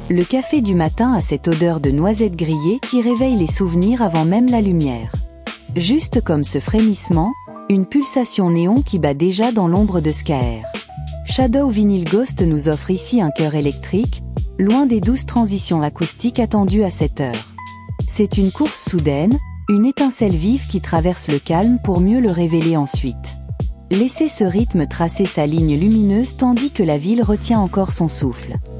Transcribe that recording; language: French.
Le café du matin a cette odeur de noisettes grillées qui réveille les souvenirs avant même la lumière. Juste comme ce frémissement, une pulsation néon qui bat déjà dans l'ombre de Skaer. Shadow Vinyl Ghost nous offre ici un cœur électrique, loin des douces transitions acoustiques attendues à cette heure. C'est une course soudaine, une étincelle vive qui traverse le calme pour mieux le révéler ensuite. Laissez ce rythme tracer sa ligne lumineuse tandis que la ville retient encore son souffle.